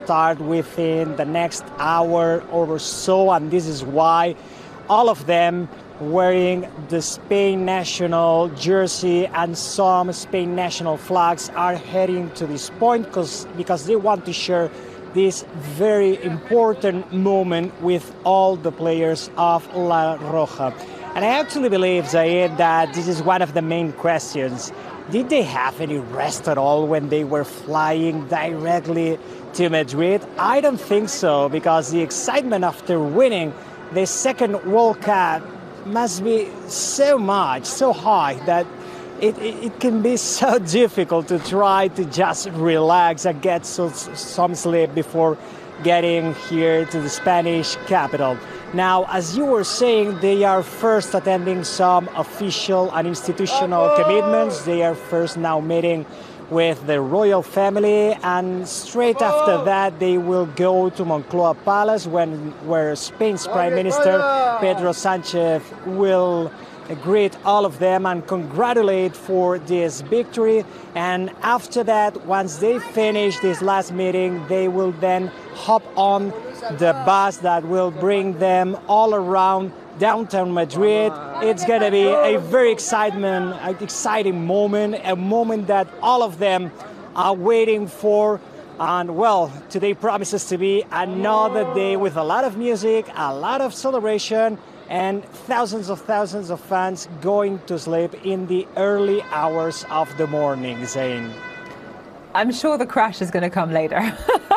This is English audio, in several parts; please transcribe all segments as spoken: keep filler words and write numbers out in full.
start within the next hour or so, and this is why all of them wearing the Spain national jersey and some Spain national flags are heading to this point because because they want to share this very important moment with all the players of La Roja. And I actually believe, Zaid, that this is one of the main questions. Did they have any rest at all when they were flying directly to Madrid? I don't think so, because the excitement after winning the second World Cup must be so much, so high, that it, it, it can be so difficult to try to just relax and get so, some sleep before getting here to the Spanish capital. Now, as you were saying, they are first attending some official and institutional commitments. They are first now meeting with the royal family, and straight after that they will go to Moncloa Palace, when, where Spain's Prime Minister Pedro Sánchez will greet all of them and congratulate for this victory. And after that, once they finish this last meeting, they will then hop on the bus that will bring them all around downtown Madrid. It's going to be a very excitement, exciting moment, a moment that all of them are waiting for. And well, today promises to be another day with a lot of music, a lot of celebration, and thousands of thousands of fans going to sleep in the early hours of the morning, Zain. I'm sure the crash is going to come later.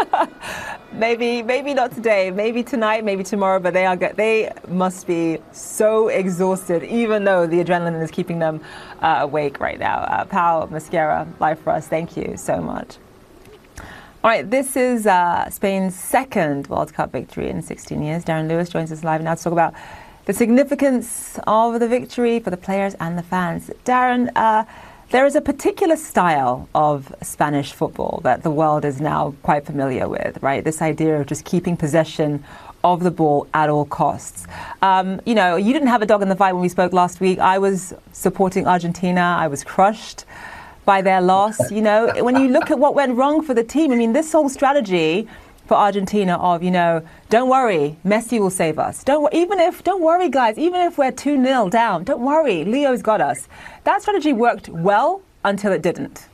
maybe, maybe not today, maybe tonight, maybe tomorrow, but they are they must be so exhausted, even though the adrenaline is keeping them uh, awake right now. Uh, Pau Mosquera, live for us. Thank you so much. All right, this is uh, Spain's second World Cup victory in sixteen years. Darren Lewis joins us live now to talk about the significance of the victory for the players and the fans. Darren, uh, there is a particular style of Spanish football that the world is now quite familiar with, right? This idea of just keeping possession of the ball at all costs. Um, you know, you didn't have a dog in the fight when we spoke last week. I was supporting Argentina. I was crushed by their loss. You know, when you look at what went wrong for the team, I mean, this whole strategy for Argentina of, you know, don't worry, Messi will save us. Don't even if, don't worry, guys, even if we're two nil down, don't worry, Leo's got us. That strategy worked well until it didn't.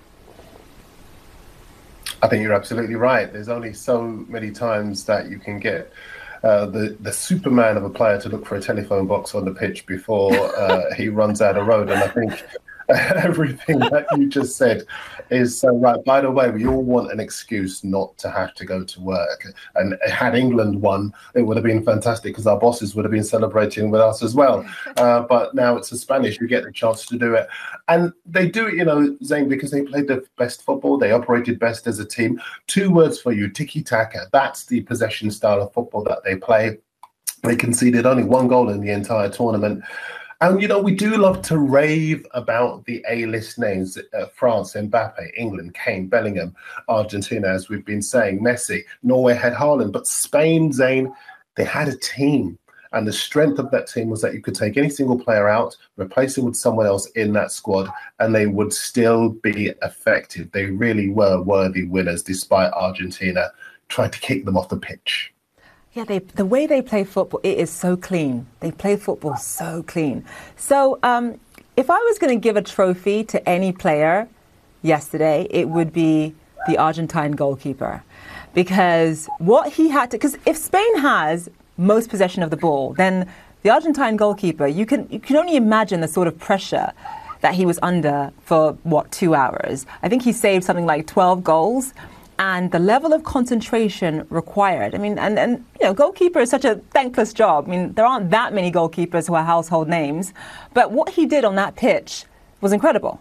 I think you're absolutely right. There's only so many times that you can get uh, the, the Superman of a player to look for a telephone box on the pitch before uh, he runs out of road. And I think everything that you just said is so right. By the way, we all want an excuse not to have to go to work. And had England won, it would have been fantastic because our bosses would have been celebrating with us as well. Uh, but now it's the Spanish who get the chance to do it. And they do it, you know, Zain, because they played the best football. They operated best as a team. Two words for you, tiki-taka. That's the possession style of football that they play. They conceded only one goal in the entire tournament. And, you know, we do love to rave about the A-list names, uh, France, Mbappe, England, Kane, Bellingham, Argentina, as we've been saying, Messi, Norway had Haaland, but Spain, Zain, they had a team. And the strength of that team was that you could take any single player out, replace him with someone else in that squad, and they would still be effective. They really were worthy winners, despite Argentina trying to kick them off the pitch. Yeah, they, the way they play football, it is so clean. They play football so clean. So um, if I was going to give a trophy to any player yesterday, it would be the Argentine goalkeeper. Because what he had to, because if Spain has most possession of the ball, then the Argentine goalkeeper, you can, you can only imagine the sort of pressure that he was under for, what, two hours. I think he saved something like twelve goals. And the level of concentration required. I mean, and, and, you know, goalkeeper is such a thankless job. I mean, there aren't that many goalkeepers who are household names. But what he did on that pitch was incredible.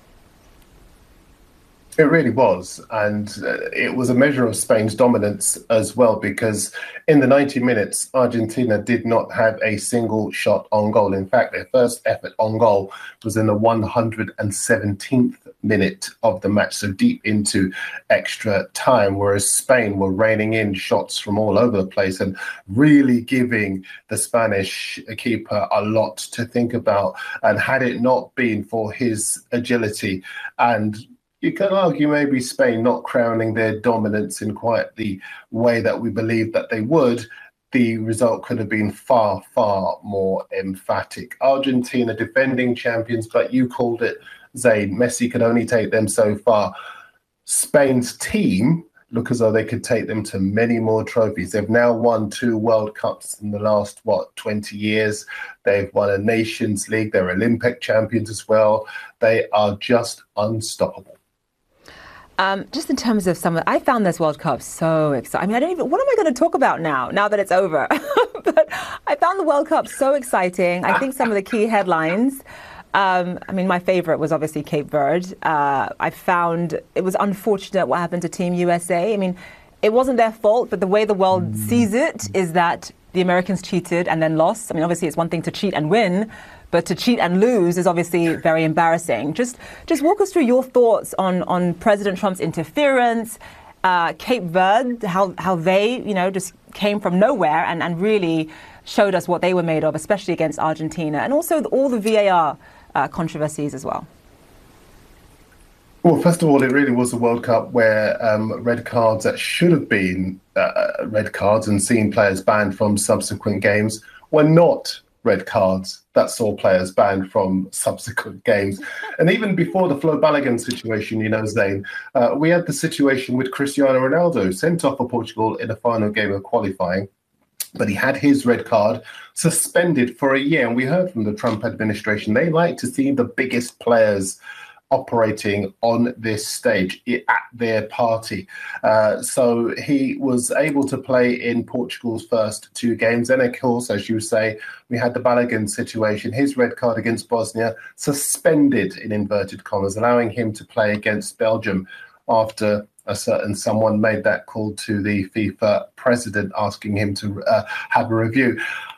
It really was. And uh, it was a measure of Spain's dominance as well, because in the ninety minutes, Argentina did not have a single shot on goal. In fact, their first effort on goal was in the one hundred seventeenth minute of the match, so deep into extra time, whereas Spain were reining in shots from all over the place and really giving the Spanish keeper a lot to think about. And had it not been for his agility and you can argue maybe Spain not crowning their dominance in quite the way that we believed that they would. The result could have been far, far more emphatic. Argentina defending champions, but you called it, Zain. Messi could only take them so far. Spain's team look as though they could take them to many more trophies. They've now won two World Cups in the last, what, twenty years. They've won a Nations League. They're Olympic champions as well. They are just unstoppable. Um, just in terms of some, I found this World Cup so exciting. I mean, I don't even, what am I going to talk about now, now that it's over? But I found the World Cup so exciting. I think some of the key headlines, um, I mean, my favorite was obviously Cape Verde. Uh, I found it was unfortunate what happened to Team U S A. I mean, it wasn't their fault, but the way the world sees it is that the Americans cheated and then lost. I mean, obviously it's one thing to cheat and win, but to cheat and lose is obviously very embarrassing. Just just walk us through your thoughts on, on President Trump's interference, uh, Cape Verde, how, how they, you know, just came from nowhere and, and really showed us what they were made of, especially against Argentina, and also the, all the V A R uh, controversies as well. Well, first of all, it really was a World Cup where um, red cards that should have been uh, red cards and seen players banned from subsequent games were not red cards that saw players banned from subsequent games. And even before the Flo Balogun situation, you know, Zain, uh, we had the situation with Cristiano Ronaldo, sent off for Portugal in the final game of qualifying, but he had his red card suspended for a year. And we heard from the Trump administration, they like to see the biggest players operating on this stage at their party. Uh, so he was able to play in Portugal's first two games. Then, of course, as you say, we had the Balogun situation, his red card against Bosnia, suspended in inverted commas, allowing him to play against Belgium after a certain someone made that call to the FIFA president asking him to uh, have a review.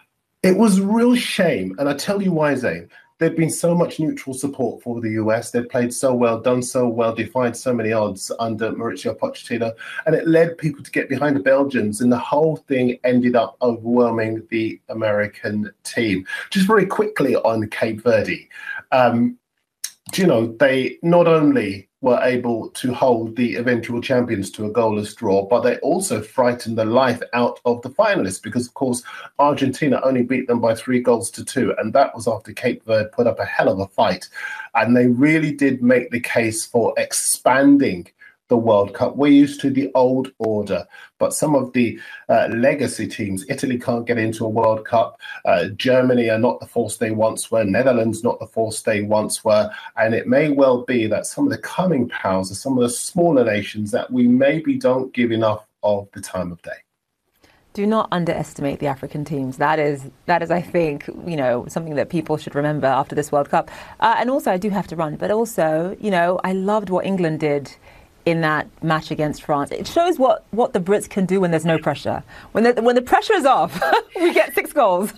It was a real shame. And I tell you why, Zain. There'd been so much neutral support for the U S. They'd played so well, done so well, defied so many odds under Mauricio Pochettino, and it led people to get behind the Belgians, and the whole thing ended up overwhelming the American team. Just very quickly on Cape Verde, um, do you know, they not only were able to hold the eventual champions to a goalless draw, but they also frightened the life out of the finalists because, of course, Argentina only beat them by three goals to two, and that was after Cape Verde put up a hell of a fight. And they really did make the case for expanding the World Cup. We're used to the old order, but some of the uh, legacy teams, Italy can't get into a World Cup, uh, Germany are not the force they once were, Netherlands not the force they once were, and it may well be that some of the coming powers are some of the smaller nations that we maybe don't give enough of the time of day. Do not underestimate the African teams. That is, that is, I think, you know, something that people should remember after this World Cup. Uh, and also, I do have to run, but also, you know, I loved what England did in that match against France. It shows what, what the Brits can do when there's no pressure. When the, when the pressure is off, we get six goals.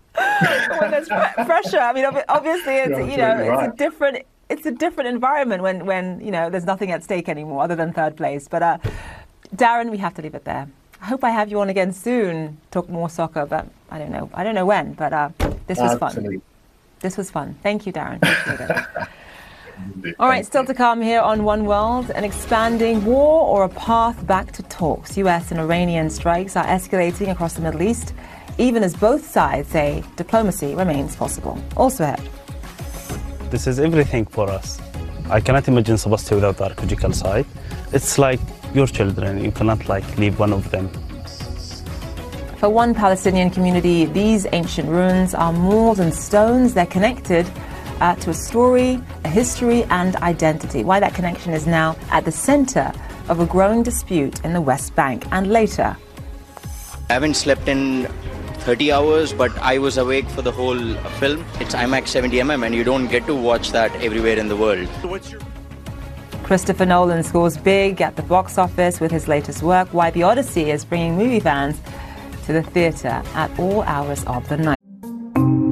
When there's pre- pressure, I mean, obviously, it's, you know, it's right. a different, it's a different environment when, when, you know, there's nothing at stake anymore other than third place. But uh, Darren, we have to leave it there. I hope I have you on again soon, talk more soccer, but I don't know. I don't know when, but uh, this was Absolutely. fun. This was fun. Thank you, Darren. Appreciate it. All right, still to come here on One World, an expanding war or a path back to talks. U S and Iranian strikes are escalating across the Middle East, even as both sides say diplomacy remains possible. Also ahead. This is everything for us. I cannot imagine Sebastia without the archaeological site. It's like your children. You cannot like leave one of them. For one Palestinian community, these ancient ruins are more than stones. They're connected Uh, to a story, a history, and identity. Why that connection is now at the center of a growing dispute in the West Bank. And later, I haven't slept in thirty hours, but I was awake for the whole film. It's IMAX seventy millimeter, and you don't get to watch that everywhere in the world. Christopher Nolan scores big at the box office with his latest work. Why The Odyssey is bringing movie fans to the theatre at all hours of the night.